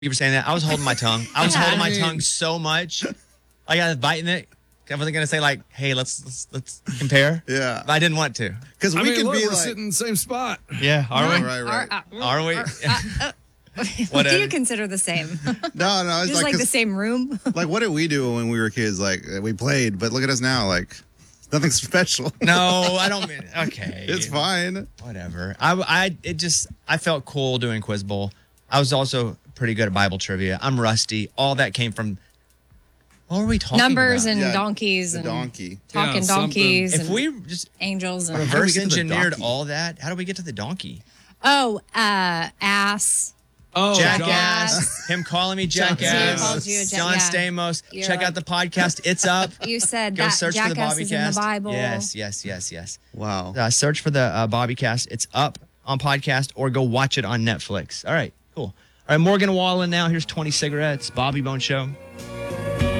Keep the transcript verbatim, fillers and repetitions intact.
You were saying that. I was holding my tongue. I was Yeah, holding I my mean- tongue so much. Like I was biting it. I wasn't gonna say like, "Hey, let's let's, let's compare." Yeah. But I didn't want to. Because we I mean, can look, be we're like, sitting in the same spot. Yeah, are we? right, right. Are, uh, Are we? are- uh, uh, what Whatever. do you consider the same? no, no, it's Just like, like the 'cause- same room? like what did we do when we were kids? Like we played, but look at us now. Like nothing special. No, I don't mean. Okay, It's fine. Whatever. I, I, it just, I felt cool doing Quiz Bowl. I was also pretty good at Bible trivia. I'm rusty. All that came from. What were we talking Numbers about? and Yeah, donkeys the and donkey. talking Yeah, something. donkeys If and we just angels and How do we reverse get to the engineered donkey? all that, how do we get to the donkey? oh, uh, ass. Oh, Jackass. Him calling me jackass. called you a jack- John yeah. Stamos. You're Check like- out the podcast. It's up. You said Go that search for the jackass Bobby is in Cast. the Bible. Yes, yes, yes, yes. Wow. Uh, search for the uh, Bobby Cast. It's up on podcast or go watch it on Netflix. All right, cool. All right, Morgan Wallen now. Here's twenty cigarettes. Bobby Bone Show.